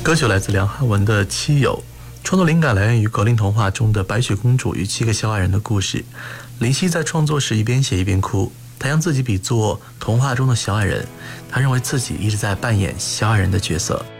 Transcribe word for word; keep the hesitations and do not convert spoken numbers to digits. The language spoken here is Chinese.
歌曲来自梁汉文的《七友》，创作灵感来源于格林童话中的白雪公主与七个小矮人的故事。林夕在创作时一边写一边哭，他将自己比作童话中的小矮人，他认为自己一直在扮演小矮人的角色。